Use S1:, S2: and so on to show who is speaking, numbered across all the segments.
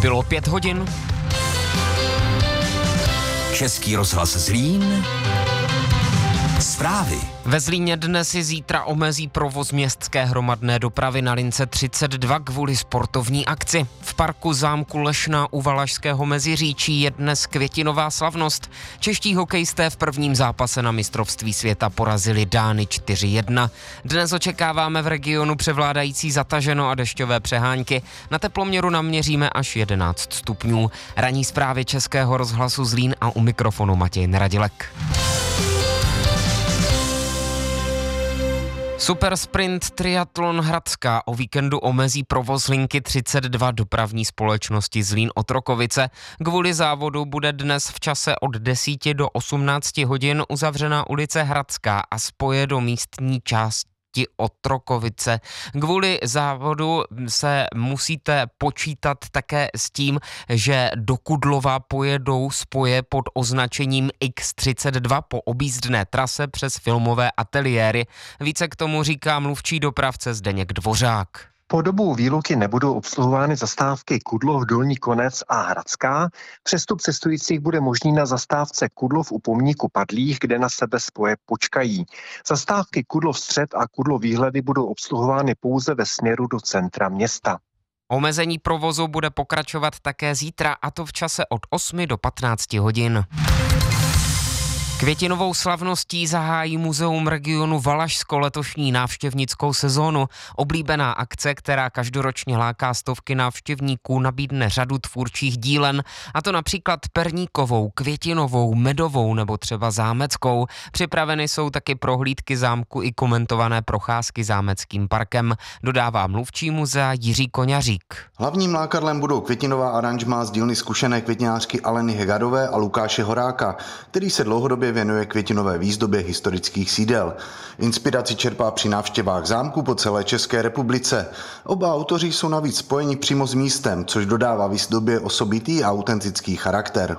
S1: Bylo 5 hodin.
S2: Český rozhlas Zlín. Zprávy.
S1: Ve Zlíně dnes i zítra omezí provoz městské hromadné dopravy na lince 32 kvůli sportovní akci. V parku zámku Lešná u Valašského Meziříčí je dnes květinová slavnost. Čeští hokejisté v prvním zápase na mistrovství světa porazili Dány 4-1. Dnes očekáváme v regionu převládající zataženo a dešťové přehánky. Na teploměru naměříme až 11 stupňů. Ranní zprávy Českého rozhlasu Zlín a u mikrofonu Matěj Neradilek. Supersprint Triatlon Hradská o víkendu omezí provoz linky 32 dopravní společnosti Zlín-Otrokovice. Kvůli závodu bude dnes v čase od 10 do 18 hodin uzavřena ulice Hradská a spoje do místní části Otrokovice. Kvůli závodu se musíte počítat také s tím, že do Kudlova pojedou spoje pod označením X32 po objízdné trase přes filmové ateliéry. Více k tomu říká mluvčí dopravce Zdeněk Dvořák.
S3: Po dobu výluky nebudou obsluhovány zastávky Kudlov, Dolní Konec a Hradská. Přestup cestujících bude možný na zastávce Kudlov u pomníku padlých, kde na sebe spoje počkají. Zastávky Kudlov Střed a Kudlov Výhledy budou obsluhovány pouze ve směru do centra města.
S1: Omezení provozu bude pokračovat také zítra, a to v čase od 8 do 15 hodin. Květinovou slavností zahájí muzeum regionu Valašsko letošní návštěvnickou sezónu. Oblíbená akce, která každoročně láká stovky návštěvníků, nabídne řadu tvůrčích dílen, a to například perníkovou, květinovou, medovou nebo třeba zámeckou. Připraveny jsou taky prohlídky zámku i komentované procházky zámeckým parkem, dodává mluvčí muzea Jiří Koňařík.
S4: Hlavním lákadlem budou květinová aranžmá z dílny zkušené květinářky Aleny Hegadové a Lukáše Horáka, který se dlouhodobě věnuje květinové výzdobě historických sídel. Inspiraci čerpá při návštěvách zámku po celé České republice. Oba autoři jsou navíc spojeni přímo s místem, což dodává výzdobě osobitý a autentický charakter.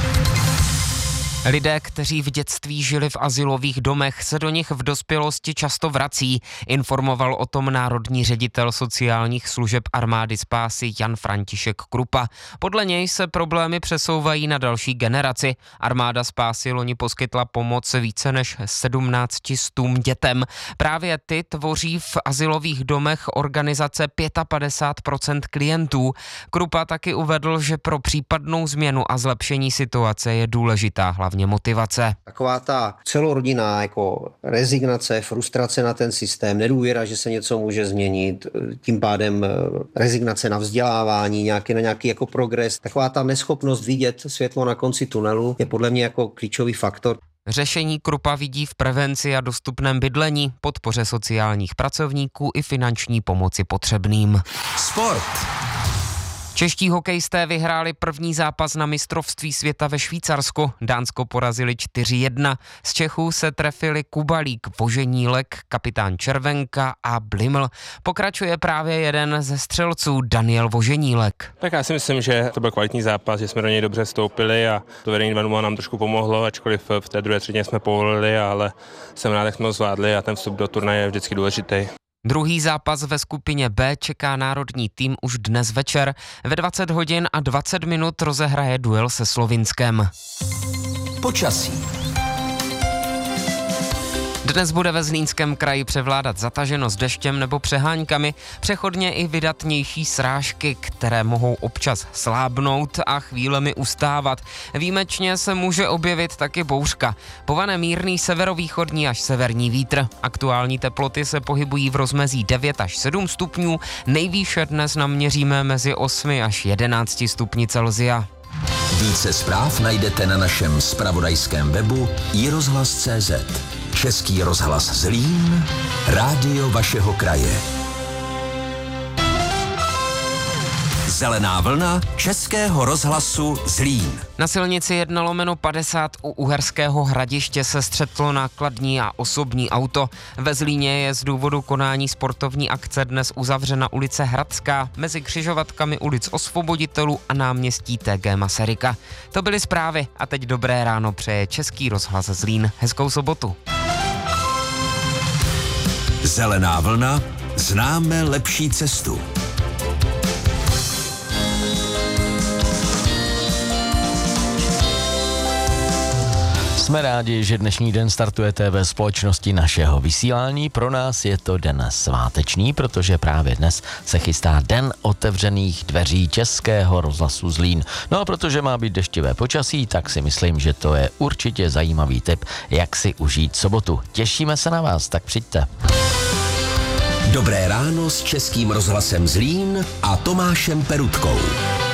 S1: Lidé, kteří v dětství žili v azylových domech, se do nich v dospělosti často vrací, informoval o tom národní ředitel sociálních služeb Armády spásy Jan František Krupa. Podle něj se problémy přesouvají na další generaci. Armáda spásy loni poskytla pomoc více než 1700 dětem. Právě ty tvoří v azylových domech organizace 55% klientů. Krupa taky uvedl, že pro případnou změnu a zlepšení situace je důležitá hlavně motivace.
S5: Taková ta celorodinná jako rezignace, frustrace na ten systém, nedůvěra, že se něco může změnit, tím pádem rezignace na vzdělávání, na nějaký jako progres, taková ta neschopnost vidět světlo na konci tunelu je podle mě jako klíčový faktor.
S1: Řešení Krupa vidí v prevenci a dostupném bydlení, podpoře sociálních pracovníků i finanční pomoci potřebným.
S2: Sport.
S1: Čeští hokejisté vyhráli první zápas na mistrovství světa ve Švýcarsku. Dánsko porazili 4-1. Z Čechů se trefili Kubalík, Voženílek, kapitán Červenka a Bliml. Pokračuje právě jeden ze střelců, Daniel Voženílek.
S6: Tak já si myslím, že to byl kvalitní zápas, že jsme do něj dobře vstoupili a to vedení 2-0 nám trošku pomohlo, ačkoliv v té druhé třetině jsme povolili, ale jsem rád, jak jsme to zvládli a ten vstup do turnaje je vždycky důležitý.
S1: Druhý zápas ve skupině B čeká národní tým už dnes večer. Ve 20 hodin a 20 minut rozehraje duel se Slovinskem.
S2: Počasí.
S1: Dnes bude ve Zlínském kraji převládat zataženost deštěm nebo přeháňkami, přechodně i vydatnější srážky, které mohou občas slábnout a chvílemi ustávat. Výjimečně se může objevit taky bouřka. Povane mírný severovýchodní až severní vítr. Aktuální teploty se pohybují v rozmezí 9 až 7 stupňů, nejvýše dnes naměříme mezi 8 až 11 stupni Celsia.
S2: Více zpráv najdete na našem zpravodajském webu iRozhlas.cz. Český rozhlas Zlín, rádio vašeho kraje. Zelená vlna Českého rozhlasu Zlín.
S1: Na silnici 1/50 u Uherského Hradiště se střetlo nákladní a osobní auto. Ve Zlíně je z důvodu konání sportovní akce dnes uzavřena ulice Hradská mezi křižovatkami ulic Osvoboditelů a náměstí T.G. Masaryka. To byly zprávy a teď dobré ráno přeje Český rozhlas Zlín. Hezkou sobotu.
S2: Zelená vlna, známe lepší cestu.
S7: Jsme rádi, že dnešní den startujete ve společnosti našeho vysílání. Pro nás je to den sváteční, protože právě dnes se chystá den otevřených dveří Českého rozhlasu Zlín. No a protože má být deštivé počasí, tak si myslím, že to je určitě zajímavý tip, jak si užít sobotu. Těšíme se na vás, tak přijďte.
S2: Dobré ráno s Českým rozhlasem Zlín a Tomášem Perutkou.